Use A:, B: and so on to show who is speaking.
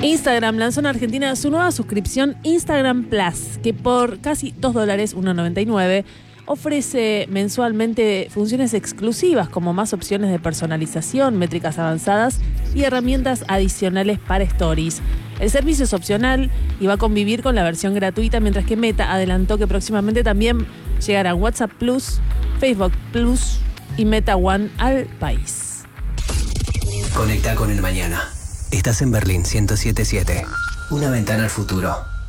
A: Instagram lanzó en Argentina su nueva suscripción Instagram Plus, que por casi $2, $1.99, ofrece mensualmente funciones exclusivas como más opciones de personalización, métricas avanzadas y herramientas adicionales para Stories. El servicio es opcional y va a convivir con la versión gratuita, mientras que Meta adelantó que próximamente también llegarán WhatsApp Plus, Facebook Plus y Meta One al país.
B: Conecta con el mañana. Estás en Berlín 107.7. Una ventana al futuro.